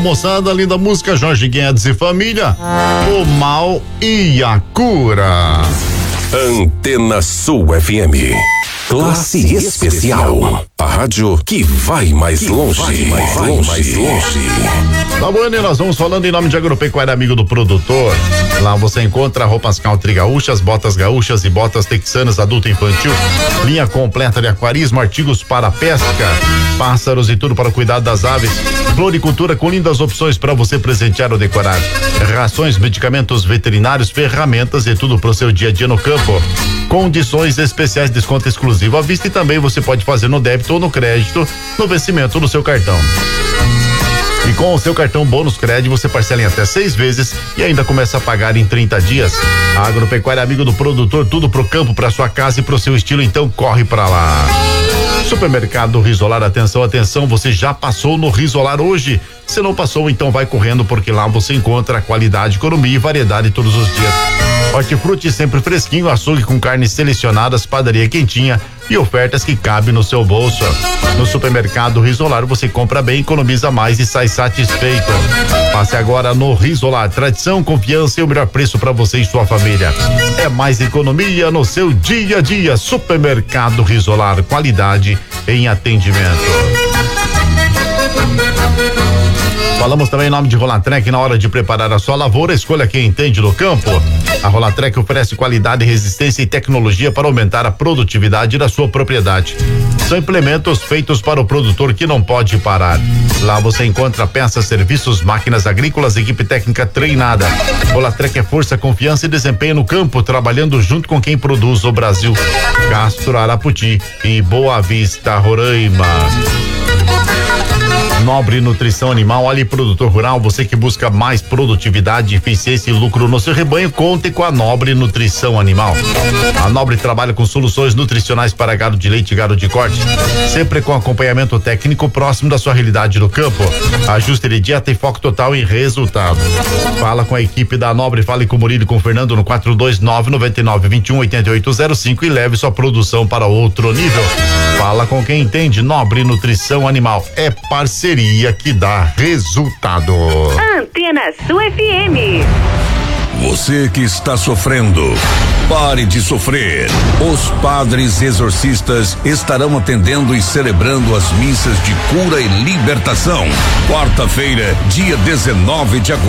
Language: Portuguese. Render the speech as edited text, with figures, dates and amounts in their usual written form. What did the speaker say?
moçada, linda música, Jorge Guedes e família, O Mal e a Cura. Antena Sul FM. Classe especial. A rádio que vai mais longe. Tá bom, nós vamos falando em nome de Agropecuária Amigo do Produtor. Lá você encontra roupas country gaúchas, botas gaúchas e botas texanas adulto e infantil. Linha completa de aquarismo, artigos para pesca, pássaros e tudo para o cuidado das aves. Floricultura com lindas opções para você presentear ou decorar. Rações, medicamentos veterinários, ferramentas e tudo para o seu dia a dia no campo. Condições especiais, desconto exclusivo à vista e também você pode fazer no débito ou no crédito no vencimento do seu cartão. E com o seu cartão Bônus Cred você parcela em até 6 vezes e ainda começa a pagar em 30 dias. A Agropecuária Amigo do Produtor, tudo pro campo, pra sua casa e pro seu estilo, então corre pra lá. Supermercado Risolar, atenção, você já passou no Risolar hoje? Se não passou, então vai correndo, porque lá você encontra qualidade, economia e variedade todos os dias. Hortifruti sempre fresquinho, açougue com carnes selecionadas, padaria quentinha e ofertas que cabem no seu bolso. No Supermercado Risolar você compra bem, economiza mais e sai satisfeito. Passe agora no Risolar, tradição, confiança e o melhor preço para você e sua família. É mais economia no seu dia a dia. Supermercado Risolar, qualidade em atendimento. Falamos também em nome de Rolatrek. Na hora de preparar a sua lavoura, escolha quem entende do campo. A Rolatrek oferece qualidade, resistência e tecnologia para aumentar a produtividade da sua propriedade. São implementos feitos para o produtor que não pode parar. Lá você encontra peças, serviços, máquinas agrícolas, equipe técnica treinada. Rolatrek é força, confiança e desempenho no campo, trabalhando junto com quem produz o Brasil. Castro, Araputi e Boa Vista, Roraima. Nobre Nutrição Animal, olha, produtor rural, você que busca mais produtividade, eficiência e lucro no seu rebanho, conte com a Nobre Nutrição Animal. A Nobre trabalha com soluções nutricionais para gado de leite e gado de corte, sempre com acompanhamento técnico próximo da sua realidade no campo. Ajuste de dieta e foco total em resultado. Fala com a equipe da Nobre, fale com o Murilo e com o Fernando no 429-9921-8805 e leve sua produção para outro nível. Fala com quem entende. Nobre Nutrição Animal é parceria que dá resultado. Antena Sul FM. Você que está sofrendo, pare de sofrer. Os padres exorcistas estarão atendendo e celebrando as missas de cura e libertação. Quarta-feira, dia 19 de agosto.